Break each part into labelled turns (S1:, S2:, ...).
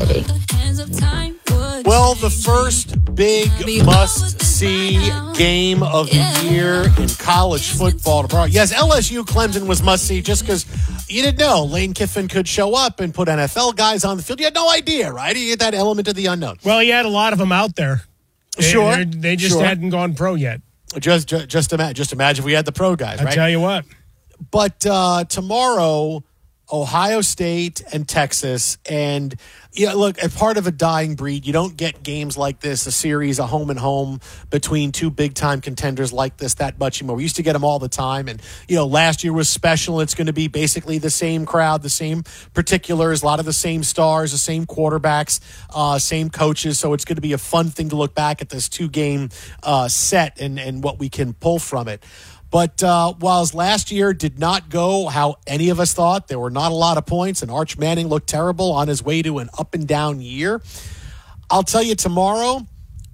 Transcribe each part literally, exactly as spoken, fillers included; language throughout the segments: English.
S1: society.
S2: Well, the first big must-see game of the year in college football tomorrow. Yes, L S U Clemson was must-see just because you didn't know Lane Kiffin could show up and put N F L guys on the field. You had no idea, right? You had that element of the unknown.
S3: Well, he had a lot of them out there. They,
S2: sure.
S3: They just
S2: sure.
S3: hadn't gone pro yet.
S2: Just, just, just, imagine, just imagine if we had the pro guys,
S3: I
S2: right?
S3: tell you what.
S2: But uh, tomorrow, Ohio State and Texas, and yeah, look, as part of a dying breed, you don't get games like this, a series, a home and home between two big time contenders like this that much anymore. We used to get them all the time, and you know, last year was special. It's going to be basically the same crowd, the same particulars, a lot of the same stars, the same quarterbacks, uh, same coaches. So it's going to be a fun thing to look back at this two game uh, set and and what we can pull from it. But uh, whilst last year did not go how any of us thought, there were not a lot of points, and Arch Manning looked terrible on his way to an up-and-down year. I'll tell you tomorrow,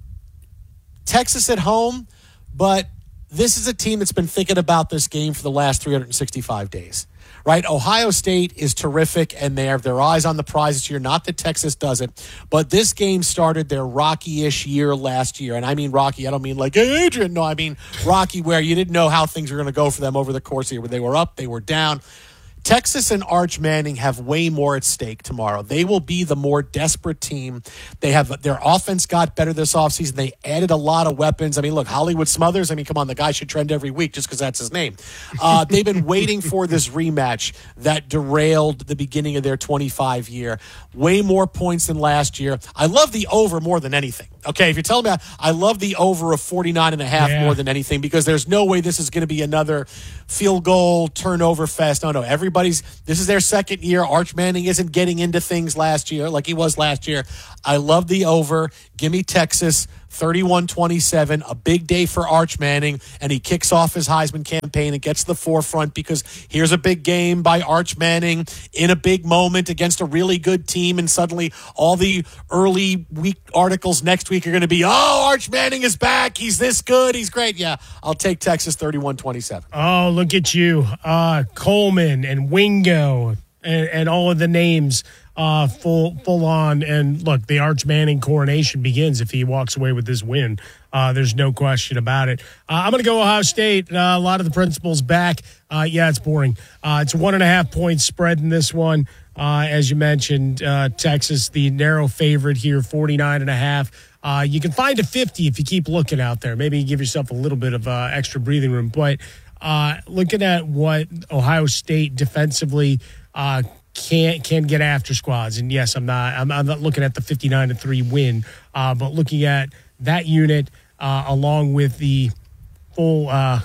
S2: Texas at home, but this is a team that's been thinking about this game for the last three hundred sixty-five days. Right? Ohio State is terrific, and they have their eyes on the prize this year. Not that Texas doesn't, but this game started their rocky-ish year last year. And I mean rocky, I don't mean like, hey, Adrian. No, I mean rocky where you didn't know how things were going to go for them over the course of the year. When they were up, they were down. Texas and Arch Manning have way more at stake tomorrow. They will be the more desperate team. They have their offense got better this offseason. They added a lot of weapons. I mean, look, Hollywood Smothers. I mean, come on, the guy should trend every week just because that's his name. Uh, they've been waiting for this rematch that derailed the beginning of their twenty-five year. Way more points than last year. I love the over more than anything. Okay, if you're telling me, I love the over of forty-nine and a half
S3: yeah.
S2: more than anything because there's no way this is going to be another field goal turnover fest. No, no, everybody's, this is their second year. Arch Manning isn't getting into things last year like he was last year. I love the over. Give me Texas, thirty-one twenty-seven, a big day for Arch Manning, and he kicks off his Heisman campaign and gets to the forefront because here's a big game by Arch Manning in a big moment against a really good team, and suddenly all the early week articles next week are going to be, oh, Arch Manning is back. He's this good. He's great. Yeah, I'll take Texas thirty-one twenty-seven.
S3: Oh, look at you. Uh, Coleman and Wingo and, and all of the names. Uh, full full on. And look, the Arch Manning coronation begins if he walks away with this win. Uh, there's no question about it. Uh, I'm going to go Ohio State. Uh, a lot of the principals back. Uh, yeah, it's boring. Uh, it's a one and a half point spread in this one. Uh, as you mentioned, uh, Texas, the narrow favorite here, forty-nine and a half. Uh, you can find a fifty if you keep looking out there. Maybe you give yourself a little bit of uh, extra breathing room. But uh, looking at what Ohio State defensively uh, can can get after squads, and yes, I'm not I'm, I'm not looking at the fifty-nine to three win, uh, but looking at that unit uh, along with the full uh,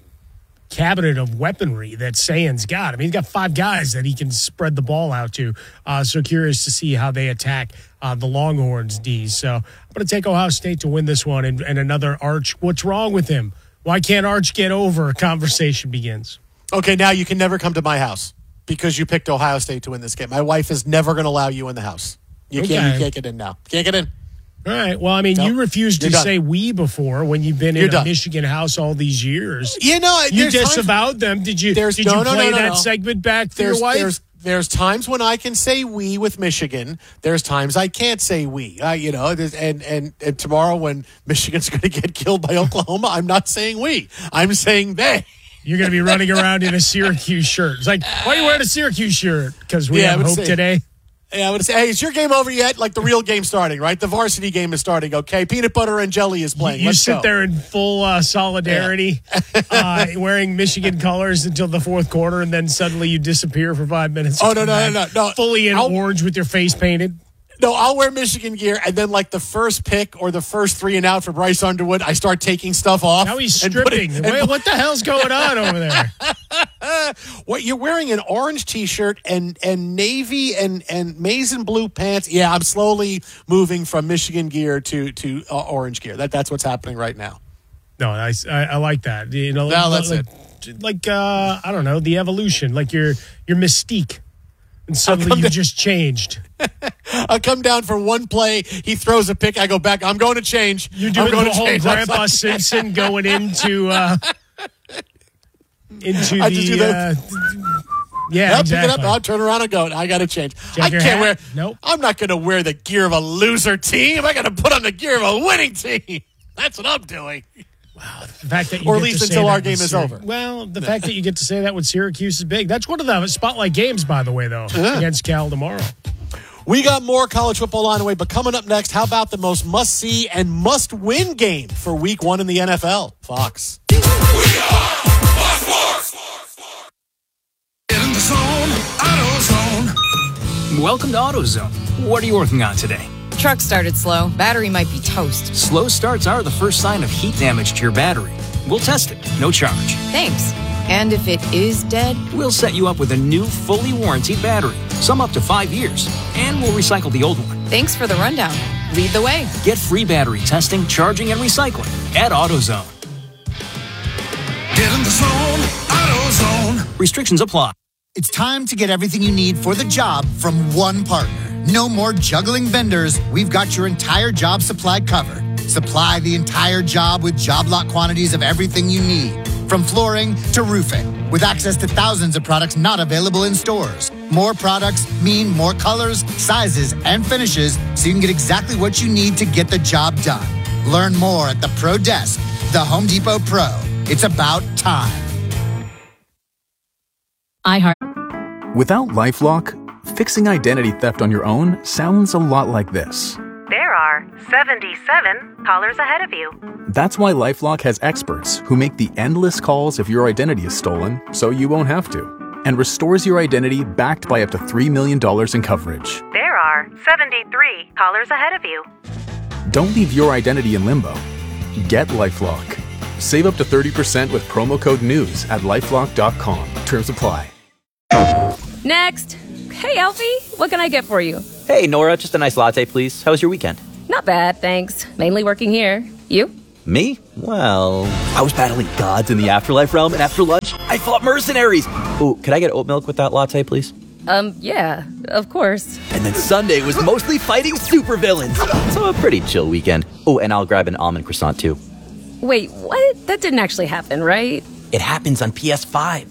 S3: cabinet of weaponry that Sayan's got. I mean, he's got five guys that he can spread the ball out to. Uh, so curious to see how they attack uh, the Longhorns D. So I'm going to take Ohio State to win this one, and, and another Arch. What's wrong with him? Why can't Arch get over? Conversation begins.
S2: Okay, now you can never come to my house because you picked Ohio State to win this game. My wife is never going to allow you in the house. You
S3: okay.
S2: can't. You can't get in now. Can't get in.
S3: All right. Well, I mean,
S2: nope.
S3: you refused to say we before when you've been
S2: You're
S3: in
S2: done.
S3: a Michigan house all these years.
S2: You know,
S3: you disavowed them. Did you?
S2: There's,
S3: did
S2: no,
S3: you
S2: no,
S3: play
S2: no, no,
S3: that
S2: no.
S3: segment back for
S2: there's,
S3: your wife?
S2: There's, there's times when I can say we with Michigan. There's times I can't say we. Uh, you know, and, and and tomorrow when Michigan's going to get killed by Oklahoma, I'm not saying we. I'm saying they.
S3: You're going to be running around in a Syracuse shirt. It's like, why are you wearing a Syracuse shirt? Because we
S2: yeah,
S3: have hope
S2: say,
S3: today.
S2: Yeah, I would say, hey, is your game over yet? Like the real game starting, right? The varsity game is starting, okay? Peanut butter and jelly is playing.
S3: You, you
S2: Let's
S3: sit
S2: go.
S3: there in full uh, solidarity, yeah. uh, wearing Michigan colors until the fourth quarter, and then suddenly you disappear for five minutes.
S2: Oh, no, no, no, no, no.
S3: Fully in
S2: I'll,
S3: orange with your face painted.
S2: No, I'll wear Michigan gear, and then like the first pick or the first three and out for Bryce Underwood, I start taking stuff off.
S3: Now he's stripping. It, Wait, what the hell's going on over there?
S2: What, you're wearing an orange T-shirt and and navy and and maize and blue pants. Yeah, I'm slowly moving from Michigan gear to to uh, orange gear. That that's what's happening right now.
S3: No, I, I, I like that. You know,
S2: no,
S3: like,
S2: that's
S3: like,
S2: it.
S3: Like uh, I don't know, the evolution, like your your mystique. And suddenly you down. just changed.
S2: I come down for one play. He throws a pick. I go back. I'm going to change.
S3: You're doing
S2: I'm going
S3: the
S2: to
S3: whole
S2: change.
S3: Grandpa like, Simpson going into uh, into
S2: I
S3: the.
S2: just do
S3: Uh, Yeah,
S2: Yep,
S3: exactly.
S2: Pick it up. I'll turn around and go. I got to change.
S3: Check
S2: I
S3: your
S2: can't
S3: hat.
S2: wear.
S3: Nope.
S2: I'm not going to wear the gear of a loser team. I got to put on the gear of a winning team. That's what I'm doing.
S3: Wow, the fact that you
S2: or at
S3: get
S2: least
S3: to say
S2: until our
S3: that
S2: game
S3: with
S2: is
S3: Syr-
S2: over.
S3: Well, the fact that you get to say that with Syracuse is big. That's one of the spotlight games, by the way, though,
S2: Yeah.
S3: against Cal tomorrow.
S2: We got more college football on the way, but coming up next, how about the most must-see and must-win game for week one in the N F L? Fox.
S1: We are Fox Sports. Get in the zone, AutoZone.
S4: Welcome to AutoZone. What are you working on today?
S5: Truck started slow. Battery might be toast.
S4: Slow starts are the first sign of heat damage to your battery. We'll test it, no charge.
S5: Thanks. And if it is dead?
S4: We'll set you up with a new, fully warranted battery, some up to five years, and we'll recycle the old one.
S5: Thanks for the rundown. Lead the way.
S4: Get free battery testing, charging, and recycling at AutoZone.
S1: Get in the zone, AutoZone.
S4: Restrictions apply.
S6: It's time to get everything you need for the job from one partner. No more juggling vendors. We've got your entire job supply covered. Supply the entire job with job lot quantities of everything you need, from flooring to roofing, with access to thousands of products not available in stores. More products mean more colors, sizes, and finishes, so you can get exactly what you need to get the job done. Learn more at the Pro Desk, the Home Depot Pro. It's about time.
S7: iHeart. Without LifeLock, fixing identity theft on your own sounds a lot like this.
S8: There are seventy-seven callers ahead of you.
S7: That's why LifeLock has experts who make the endless calls if your identity is stolen, so you won't have to, and restores your identity backed by up to three million dollars in coverage.
S8: There are seventy-three callers ahead of you.
S7: Don't leave your identity in limbo. Get LifeLock. Save up to thirty percent with promo code NEWS at lifelock dot com. Terms apply.
S9: Next. Hey, Alfie, what can I get for you?
S10: Hey, Nora, just a nice latte, please. How was your weekend?
S9: Not bad, thanks. Mainly working here. You?
S10: Me? Well, I was battling gods in the afterlife realm, and after lunch, I fought mercenaries. Ooh, could I get oat milk with that latte, please?
S9: Um, yeah, of course.
S10: And then Sunday was mostly fighting supervillains. So a pretty chill weekend. Oh, and I'll grab an almond croissant, too.
S9: Wait, what? That didn't actually happen, right?
S10: It happens on P S five.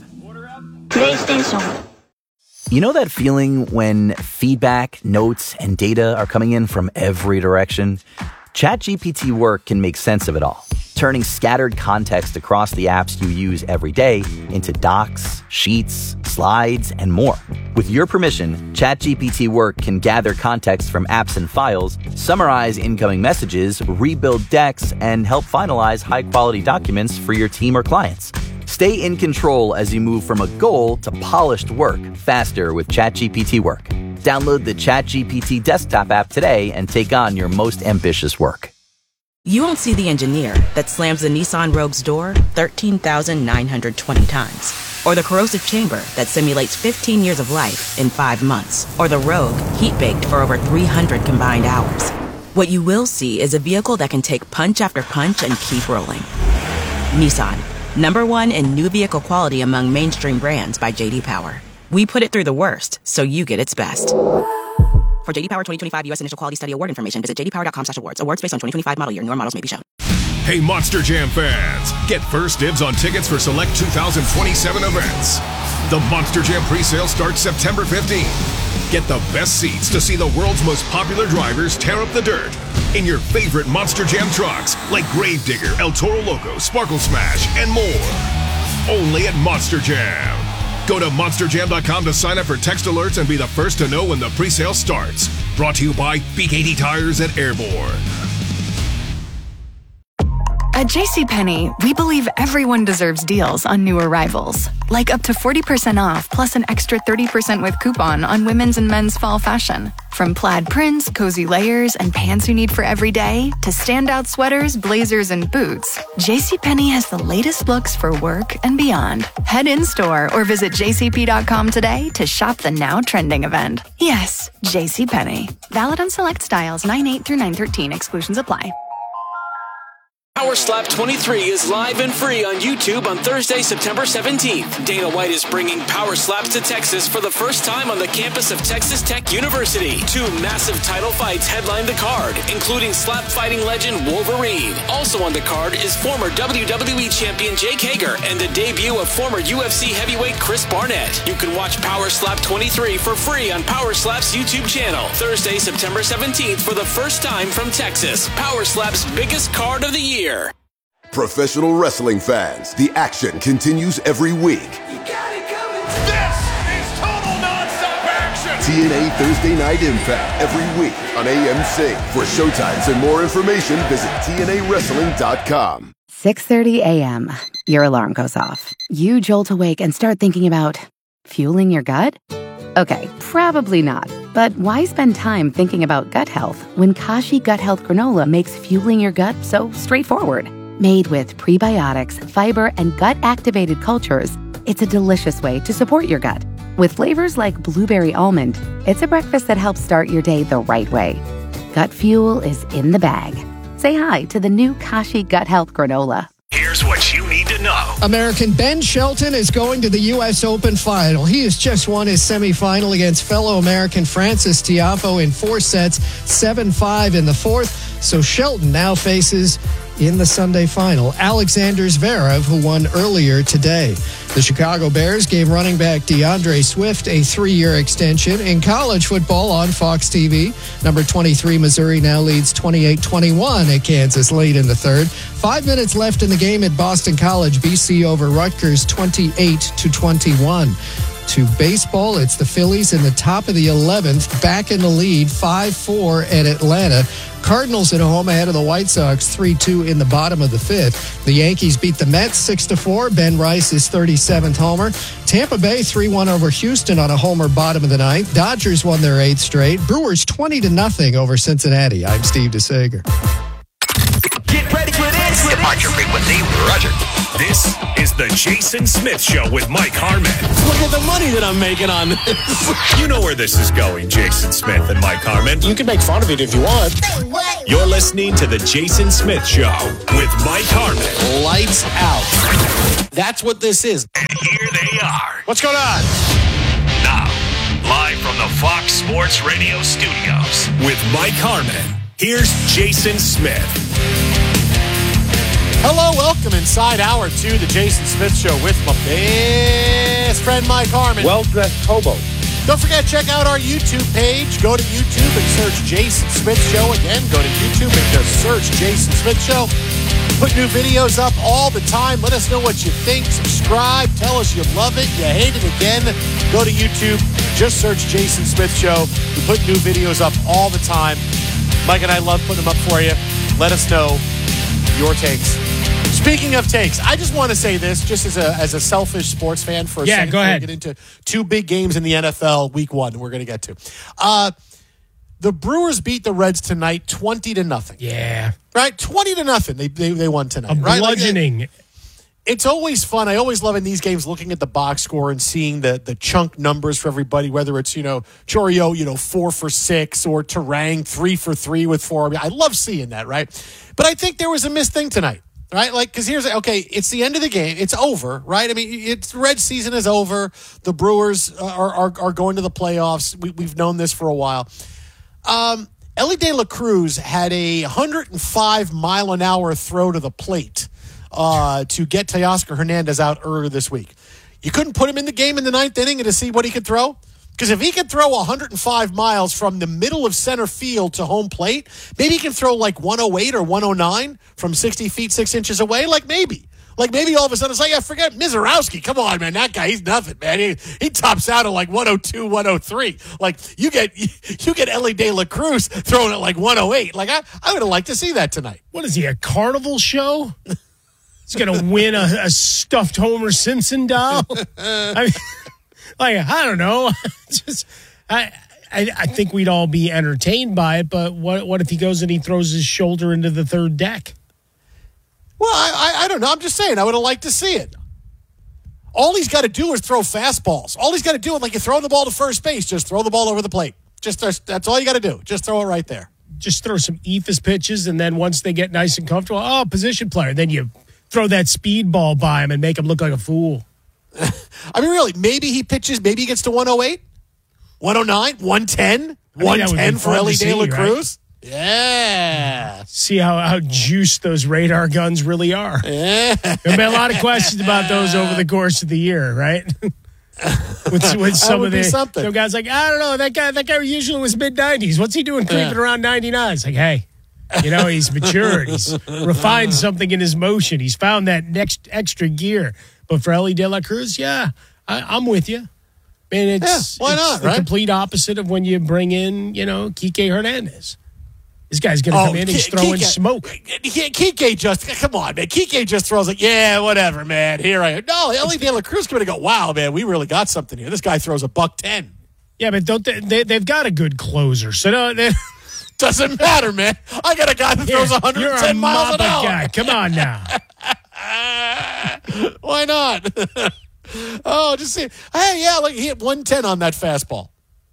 S11: PlayStation.
S10: You know that feeling when feedback, notes, and data are coming in from every direction? ChatGPT Work can make sense of it all, turning scattered context across the apps you use every day into docs, sheets, slides, and more. With your permission, ChatGPT Work can gather context from apps and files, summarize incoming messages, rebuild decks, and help finalize high-quality documents for your team or clients. Stay in control as you move from a goal to polished work faster with ChatGPT Work. Download the ChatGPT desktop app today and take on your most ambitious work.
S12: You won't see the engineer that slams the Nissan Rogue's door thirteen thousand nine hundred twenty times. Or the corrosive chamber that simulates fifteen years of life in five months. Or the Rogue heat-baked for over three hundred combined hours. What you will see is a vehicle that can take punch after punch and keep rolling. Nissan. Number one in new vehicle quality among mainstream brands by J D Power. We put it through the worst, so you get its best. For J D Power twenty twenty-five U S Initial Quality Study Award information, visit j d power dot com slash awards. Awards based on twenty twenty-five model year. Newer models may be shown.
S13: Hey, Monster Jam fans! Get first dibs on tickets for select two thousand twenty-seven events. The Monster Jam presale starts September fifteenth. Get the best seats to see the world's most popular drivers tear up the dirt in your favorite Monster Jam trucks like Gravedigger, El Toro Loco, Sparkle Smash, and more. Only at Monster Jam. Go to monster jam dot com to sign up for text alerts and be the first to know when the presale starts. Brought to you by B K T Tires at Airborne.
S14: At JCPenney, we believe everyone deserves deals on new arrivals. Like up to forty percent off plus an extra thirty percent with coupon on women's and men's fall fashion. From plaid prints, cozy layers, and pants you need for every day, to standout sweaters, blazers, and boots, JCPenney has the latest looks for work and beyond. Head in-store or visit j c p dot com today to shop the now trending event. Yes, JCPenney. Valid on select styles nine eight through nine thirteen. Exclusions apply.
S15: Power Slap twenty-three is live and free on YouTube on Thursday, September seventeenth. Dana White is bringing Power Slaps to Texas for the first time on the campus of Texas Tech University. Two massive title fights headline the card, including slap fighting legend Wolverine. Also on the card is former W W E champion Jake Hager and the debut of former U F C heavyweight Chris Barnett. You can watch Power Slap twenty-three for free on Power Slap's YouTube channel. Thursday, September seventeenth for the first time from Texas. Power Slap's biggest card of the year.
S16: Professional wrestling fans, the action continues every week.
S1: You got it coming. This is total nonstop action.
S16: T N A Thursday Night Impact every week on A M C. For showtimes and more information, visit T N A wrestling dot com.
S17: six thirty a.m. Your alarm goes off. You jolt awake and start thinking about fueling your gut? Okay, probably not. But why spend time thinking about gut health when Kashi Gut Health Granola makes fueling your gut so straightforward? Made with prebiotics, fiber, and gut-activated cultures, it's a delicious way to support your gut. With flavors like blueberry almond, it's a breakfast that helps start your day the right way. Gut fuel is in the bag. Say hi to the new Kashi Gut Health Granola.
S18: Here's what you need to know.
S19: American Ben Shelton is going to the U S Open final. He has just won his semifinal against fellow American Francis Tiafoe in four sets, seven five in the fourth. So Shelton now faces, in the Sunday final, Alexander Zverev, who won earlier today. The Chicago Bears gave running back DeAndre Swift a three-year extension. In college football on Fox T V, number twenty-three Missouri now leads twenty-eight twenty-one at Kansas late in the third. Five minutes left in the game at Boston College. B C over Rutgers twenty-eight to twenty-one. To baseball, it's the Phillies in the top of the eleventh, back in the lead, five four at Atlanta. Cardinals at home ahead of the White Sox, three two in the bottom of the fifth. The Yankees beat the Mets six to four. Ben Rice's thirty-seventh homer. Tampa Bay three one over Houston on a homer bottom of the ninth. Dodgers won their eighth straight. Brewers twenty to nothing over Cincinnati. I'm Steve DeSager.
S18: Get ready for this. Depart your frequency, Roger. This is the Jason Smith Show with Mike Harmon.
S2: Look at the money that I'm making on this.
S18: You know where this is going, Jason Smith and Mike Harmon.
S2: You can make fun of it if you want.
S18: You're listening to the Jason Smith Show with Mike Harmon.
S2: Lights out. That's what this is.
S18: And here they are.
S2: What's going on?
S18: Now, live from the Fox Sports Radio studios with Mike Harmon. Here's Jason Smith.
S2: Hello, welcome inside hour two, the Jason Smith Show with my best friend Mike Harmon.
S20: Well-dressed hobo.
S2: Don't forget, check out our YouTube page. Go to YouTube and search Jason Smith Show. Again, go to YouTube and just search Jason Smith Show. Put new videos up all the time. Let us know what you think. Subscribe. Tell us you love it. You hate it again. Go to YouTube. Just search Jason Smith Show. We put new videos up all the time. Mike and I love putting them up for you. Let us know your takes. Speaking of takes, I just want to say this, just as a as a selfish sports fan for a
S3: yeah,
S2: second.
S3: go ahead.
S2: Get into two big games in the N F L week one. We're going to get to. Uh, the Brewers beat the Reds tonight, twenty to nothing.
S3: Yeah,
S2: right, twenty to nothing. They they, they won tonight.
S3: A
S2: right?
S3: bludgeoning.
S2: Like, it, it's always fun. I always love in these games looking at the box score and seeing the the chunk numbers for everybody. Whether it's you know Chourio, you know four for six, or Terang three for three with four. I love seeing that. Right, but I think there was a missed thing tonight. Right, like because here's okay. It's the end of the game. It's over, right? I mean, it's Red season is over. The Brewers are are, are going to the playoffs. We, we've known this for a while. Um, Elly De La Cruz had a one hundred five mile an hour throw to the plate uh, to get Teoscar Hernandez out earlier this week. You couldn't put him in the game in the ninth inning and to see what he could throw. Because if he could throw one hundred five miles from the middle of center field to home plate, maybe he can throw like one oh eight or one oh nine from sixty feet, six inches away. Like maybe. Like maybe all of a sudden it's like, I forget Mizorowski. Come on, man. That guy, he's nothing, man. He, he tops out at like one oh two, one oh three. Like you get you get Elly De La Cruz throwing at like one oh eight. Like I, I would have liked to see that tonight.
S3: What is he, a carnival show? He's going to win a, a stuffed Homer Simpson doll? I mean, like, I don't know. Just, I, I, I think we'd all be entertained by it, but what, what if he goes and he throws his shoulder into the third deck?
S2: Well, I, I, I don't know. I'm just saying, I would have liked to see it. All he's got to do is throw fastballs. All he's got to do is, like, you're throwing the ball to first base, just throw the ball over the plate. Just That's all you got to do. Just throw it right there.
S3: just throw some E F S pitches, and then once they get nice and comfortable, oh, position player. Then you throw that speed ball by him and make him look like a fool.
S2: I mean, really, maybe he pitches, maybe he gets to one oh eight, one oh nine, one ten, one ten for Ellie De La Cruz. Right? Yeah.
S3: See how, how juiced those radar guns really are.
S2: Yeah.
S3: There have been a lot of questions about those over the course of the year, right? with, with some of the some guys like, I don't know, that guy that guy usually was mid nineties. What's he doing creeping yeah. around ninety-nine? It's like, hey, you know, he's matured. He's refined something in his motion. He's found that next extra gear. But for Ellie De La Cruz, yeah, I, I'm with you. I mean, it's,
S2: yeah, why
S3: it's
S2: not,
S3: the
S2: right?
S3: complete opposite of when you bring in, you know, Kike Hernandez. This guy's going to
S2: oh,
S3: come in and he's throwing
S2: Kike,
S3: smoke.
S2: Kike just, come on, man. Kike just throws like, yeah, whatever, man. Here I am. No, Ellie De La Cruz going to go, wow, man, we really got something here. This guy throws a buck ten.
S3: Yeah, but don't they, they, they've got a good closer. So no, they,
S2: doesn't matter, man. I got a guy that throws one hundred ten
S3: you're a
S2: miles an hour.
S3: Guy. Come on now.
S2: Why not? Oh, just see. Hey, yeah, like he hit one ten on that fastball.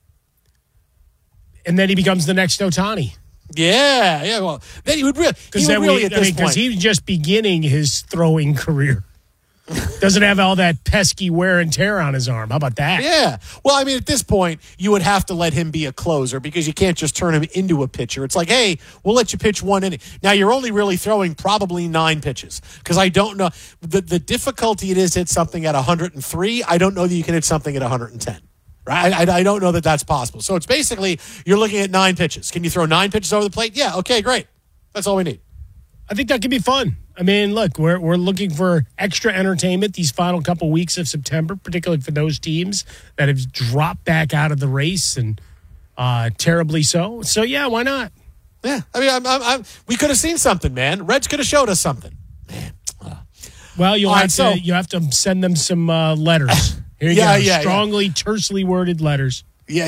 S3: And then he becomes the next Ohtani.
S2: Yeah, yeah. Well, then he would really, he would really
S3: we,
S2: at this I mean,
S3: point. Because he's just beginning his throwing career. Doesn't have all that pesky wear and tear on his arm. How about that?
S2: Yeah. Well, I mean, at this point, you would have to let him be a closer because you can't just turn him into a pitcher. It's like, hey, we'll let you pitch one inning. Now, you're only really throwing probably nine pitches because I don't know. The, the difficulty it is hit something at one hundred three. I don't know that you can hit something at one hundred ten. Right? I, I don't know that that's possible. So it's basically you're looking at nine pitches. Can you throw nine pitches over the plate? Yeah. Okay, great. That's all we need.
S3: I think that could be fun. I mean, look, we're we're looking for extra entertainment these final couple weeks of September, particularly for those teams that have dropped back out of the race and uh, terribly so. So yeah, why not?
S2: Yeah, I mean, I'm, I'm, I'm, we could have seen something, man. Reds could have showed us something. Man. Uh.
S3: Well, you'll
S2: All
S3: have
S2: right,
S3: to
S2: so,
S3: you have to send them some uh, letters. Here you
S2: yeah,
S3: go,
S2: yeah,
S3: strongly,
S2: yeah.
S3: tersely worded letters.
S2: Yeah,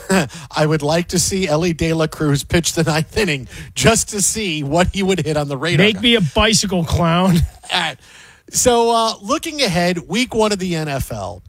S2: I would like to see Ellie De La Cruz pitch the ninth inning just to see what he would hit on the radar.
S3: Make me a bicycle clown.
S2: All right. So, uh, looking ahead, week one of the N F L,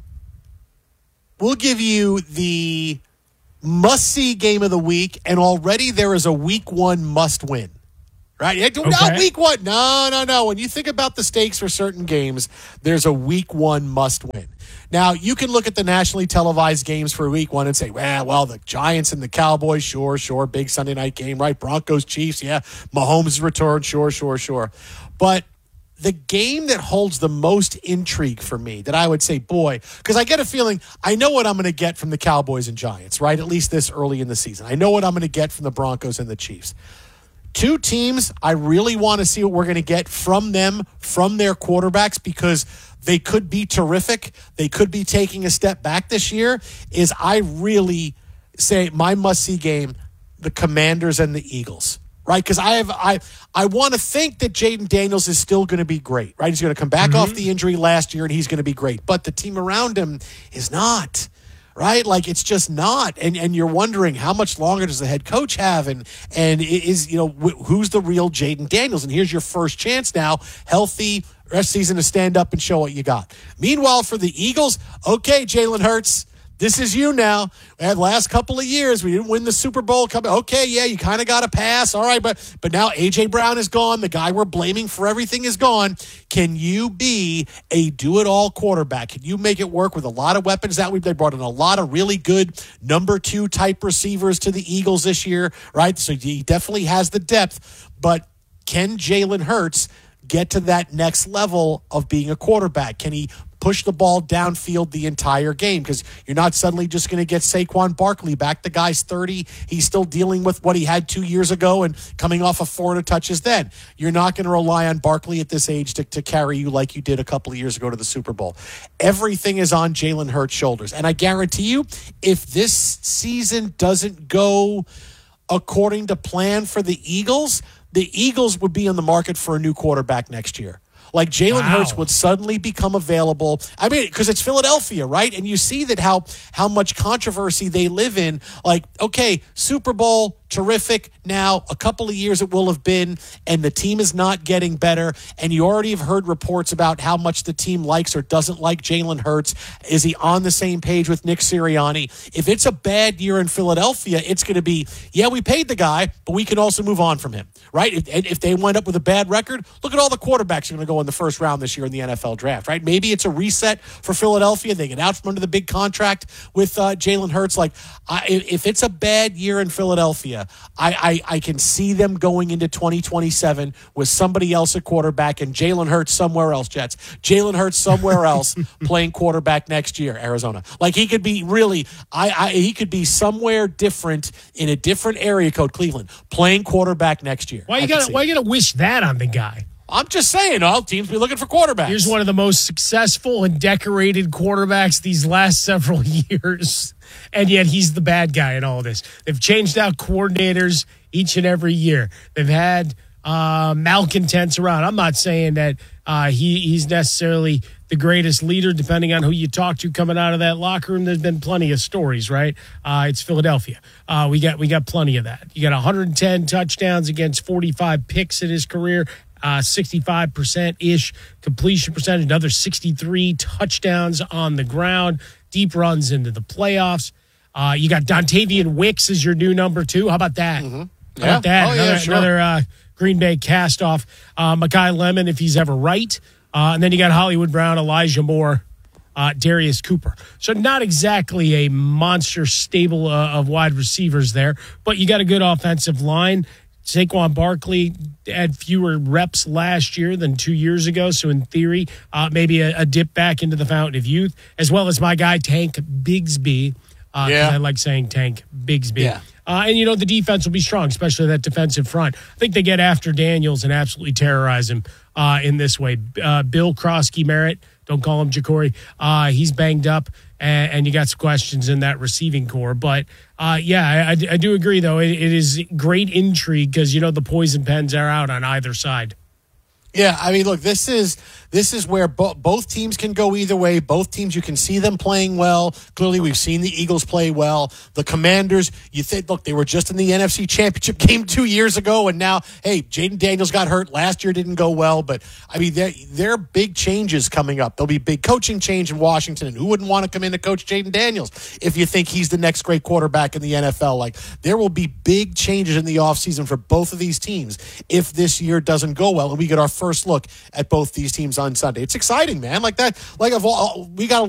S2: we'll give you the must-see game of the week, and already there is a week one must-win. Right? Okay. Not week one. No, no, no. When you think about the stakes for certain games, there's a week one must-win. Now, you can look at the nationally televised games for week one and say, well, well, the Giants and the Cowboys, sure, sure, big Sunday night game, right? Broncos, Chiefs, yeah. Mahomes' return, sure, sure, sure. But the game that holds the most intrigue for me, that I would say, boy, because I get a feeling, I know what I'm going to get from the Cowboys and Giants, right? At least this early in the season. I know what I'm going to get from the Broncos and the Chiefs. Two teams, I really want to see what we're going to get from them, from their quarterbacks, because they could be terrific. They could be taking a step back this year. Is I really say my must-see game, the Commanders and the Eagles, right? Because I have I I want to think that Jaden Daniels is still going to be great, right? He's going to come back mm-hmm. off the injury last year, and he's going to be great. But the team around him is not. Right? Like, it's just not. And and you're wondering, how much longer does the head coach have? And, and is, you know, wh- who's the real Jaden Daniels? And here's your first chance now, healthy, rest season to stand up and show what you got. Meanwhile, for the Eagles, okay, Jalen Hurts, this is you now. And last couple of years, we didn't win the Super Bowl. Okay, yeah, you kind of got a pass. All right, but but now A J Brown is gone. The guy we're blaming for everything is gone. Can you be a do-it-all quarterback? Can you make it work with a lot of weapons that we they brought in a lot of really good number two type receivers to the Eagles this year, right? So he definitely has the depth. But can Jalen Hurts get to that next level of being a quarterback? Can he push the ball downfield the entire game? Because you're not suddenly just going to get Saquon Barkley back. The guy's thirty. He's still dealing with what he had two years ago and coming off of four hundred touches then. You're not going to rely on Barkley at this age to, to carry you like you did a couple of years ago to the Super Bowl. Everything is on Jalen Hurts' shoulders. And I guarantee you, if this season doesn't go according to plan for the Eagles, the Eagles would be on the market for a new quarterback next year. Like Jalen wow. Hurts would suddenly become available. I mean, because it's Philadelphia, right? And you see that how how much controversy they live in. Like, okay, Super Bowl, terrific now. A couple of years it will have been, and the team is not getting better. And you already have heard reports about how much the team likes or doesn't like Jalen Hurts. Is he on the same page with Nick Sirianni? If it's a bad year in Philadelphia, it's going to be, yeah, we paid the guy, but we can also move on from him, right? If, if they wind up with a bad record, look at all the quarterbacks who are going to go in the first round this year in the N F L draft, right? Maybe it's a reset for Philadelphia. They get out from under the big contract with uh, Jalen Hurts. Like, I, if it's a bad year in Philadelphia, I, I, I can see them going into twenty twenty-seven with somebody else at quarterback and Jalen Hurts somewhere else, Jets. Jalen Hurts somewhere else playing quarterback next year, Arizona. Like, he could be really, I, I he could be somewhere different in a different area code, Cleveland, playing quarterback next year.
S3: Why you got why you got to wish that on the guy?
S2: I'm just saying, all teams be looking for quarterbacks.
S3: Here's one of the most successful and decorated quarterbacks these last several years, and yet he's the bad guy in all this. They've changed out coordinators each and every year. They've had uh, malcontents around. I'm not saying that uh, he he's necessarily the greatest leader, depending on who you talk to coming out of that locker room. There's been plenty of stories, right? Uh, it's Philadelphia. Uh, we got we got plenty of that. You got one hundred ten touchdowns against forty-five picks in his career. Uh, sixty-five percent-ish completion percentage, another sixty-three touchdowns on the ground, deep runs into the playoffs. Uh, you got Dontavian Wicks as your new number two. How about that?
S2: Mm-hmm.
S3: How about that?
S2: Oh,
S3: another
S2: yeah, sure.
S3: another uh, Green Bay cast-off. Uh, Mekhi Lemon, if he's ever right. Uh, and then you got Hollywood Brown, Elijah Moore, uh, Darius Cooper. So not exactly a monster stable uh, of wide receivers there, but you got a good offensive line. Saquon Barkley had fewer reps last year than two years ago, so in theory, uh, maybe a, a dip back into the fountain of youth, as well as my guy Tank Bigsby. Uh,
S2: Yeah.
S3: I like saying Tank Bigsby.
S2: Yeah.
S3: Uh, and, you know, the defense will be strong, especially that defensive front. I think they get after Daniels and absolutely terrorize him uh, in this way. Uh, Bill Krosky-Merritt, don't call him Jacory, uh, he's banged up, and, and you got some questions in that receiving core. But, uh, yeah, I, I do agree, though. It, it is great intrigue because, you know, the poison pens are out on either side.
S2: Yeah, I mean, look, this is this is where bo- both teams can go either way. Both teams, you can see them playing well. Clearly, we've seen the Eagles play well. The Commanders, you think, look, they were just in the N F C Championship game two years ago, and now, hey, Jaden Daniels got hurt. Last year didn't go well, but, I mean, there, there are big changes coming up. There'll be big coaching change in Washington, and who wouldn't want to come in to coach Jaden Daniels if you think he's the next great quarterback in the N F L? Like, there will be big changes in the offseason for both of these teams if this year doesn't go well, and we get our first look at both these teams on Sunday. It's exciting, man. Like that, like of all, we got